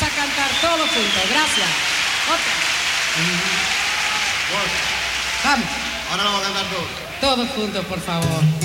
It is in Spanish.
a cantar todos juntos. Gracias. Otra. Vamos. Ahora lo vamos a cantar todos. Todos juntos, por favor.